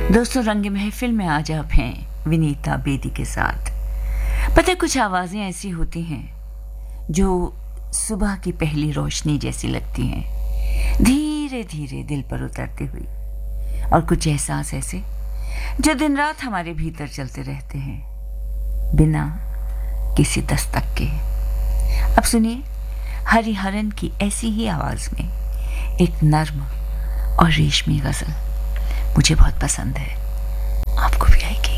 दोस्तों, रंग महफिल में आज आप हैं विनीता बेदी के साथ। पता है, कुछ आवाज़ें ऐसी होती हैं जो सुबह की पहली रोशनी जैसी लगती हैं, धीरे धीरे दिल पर उतरती हुई। और कुछ एहसास ऐसे जो दिन रात हमारे भीतर चलते रहते हैं, बिना किसी दस्तक के। अब सुनिए, हरिहरन की ऐसी ही आवाज़ में एक नर्म और रेशमी गज़ल मुझे बहुत पसंद है, आपको भी आएगी।